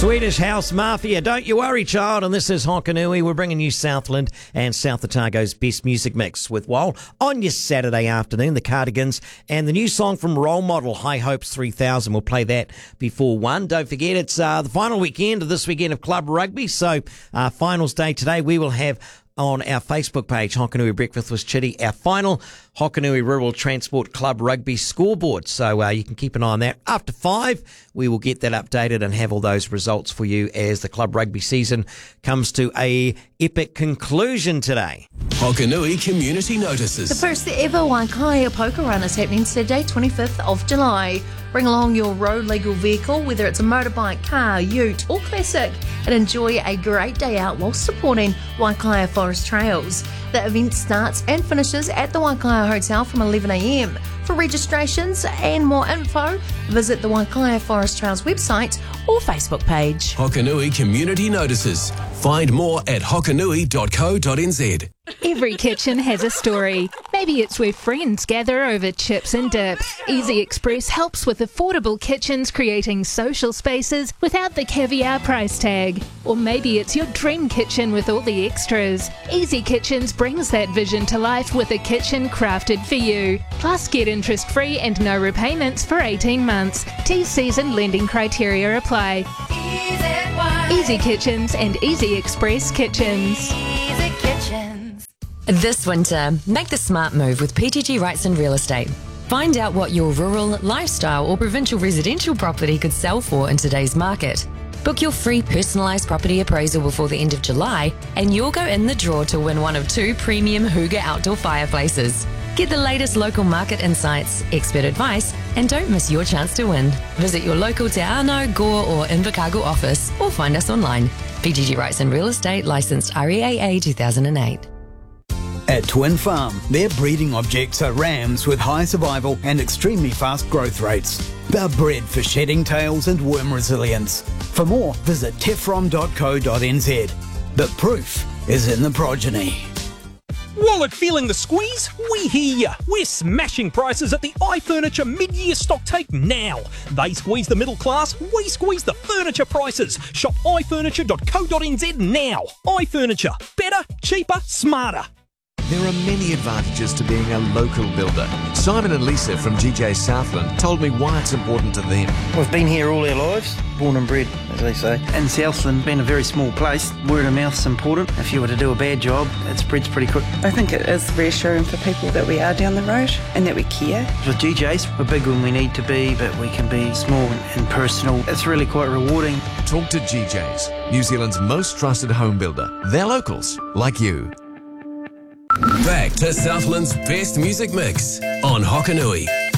Swedish House Mafia, don't you worry, child. And this is Hokanui. We're bringing you Southland and South Otago's best music mix with Wal on your Saturday afternoon. The Cardigans and the new song from Role Model, High Hopes 3000. We'll play that before 1. Don't forget, it's the final weekend of this weekend of club rugby. So finals day today, we will have on our Facebook page, Hokanui Breakfast with Chitty, our final Hokanui Rural Transport Club Rugby scoreboard. So you can keep an eye on that. After 5, we will get that updated and have all those results for you as the club rugby season comes to a epic conclusion today. Hokanui Community Notices. The first ever Waikaia Poker Run is happening Saturday, 25th of July. Bring along your road legal vehicle, whether it's a motorbike, car, ute or classic, and enjoy a great day out while supporting Waikaia Forest Trails. The event starts and finishes at the Waikaia Hotel from 11 a.m. For registrations and more info, visit the Waikaia Forest Trails website or Facebook page. Hokanui Community Notices. Find more at hokanui.co.nz. Every kitchen has a story. Maybe it's where friends gather over chips and dip. Easy Express helps with affordable kitchens, creating social spaces without the caviar price tag. Or maybe it's your dream kitchen with all the extras. Easy Kitchens brings that vision to life with a kitchen crafted for you. Plus, get interest-free and no repayments for 18 months. T-C's and lending criteria apply. Easy Kitchens and Easy Express Kitchens. Easy Kitchens. This winter, make the smart move with PGG Wrightson Real Estate. Find out what your rural, lifestyle or provincial residential property could sell for in today's market. Book your free personalised property appraisal before the end of July and you'll go in the draw to win one of 2 premium Hygge outdoor fireplaces. Get the latest local market insights, expert advice, and don't miss your chance to win. Visit your local Te Anau, Gore or Invercargill office or find us online. PGG Wrightson Real Estate, licensed REAA 2008. At Twin Farm, their breeding objects are rams with high survival and extremely fast growth rates. They're bred for shedding tails and worm resilience. For more, visit tefrom.co.nz. The proof is in the progeny. Wallet feeling the squeeze? We hear ya. We're smashing prices at the iFurniture mid-year stock take now. They squeeze the middle class, we squeeze the furniture prices. Shop ifurniture.co.nz now. iFurniture. Better, cheaper, smarter. There are many advantages to being a local builder. Simon and Lisa from GJ Southland told me why it's important to them. We've been here all our lives, born and bred, as they say. And Southland, being a very small place, word of mouth's important. If you were to do a bad job, it spreads pretty quick. I think it is reassuring for people that we are down the road and that we care. With GJ's, we're big when we need to be, but we can be small and personal. It's really quite rewarding. Talk to GJ's, New Zealand's most trusted home builder. They're locals, like you. Back to Southland's best music mix on Hokanui.